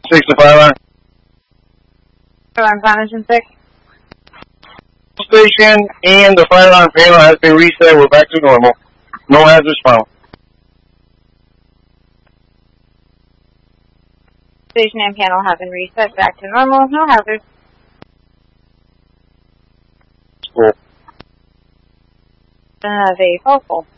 6 to 5 line. I'm Foundation 6. Station and the fire alarm panel has been reset. We're back to normal. No hazards found. Station and panel have been reset back to normal. No hazards. Cool. Have a false.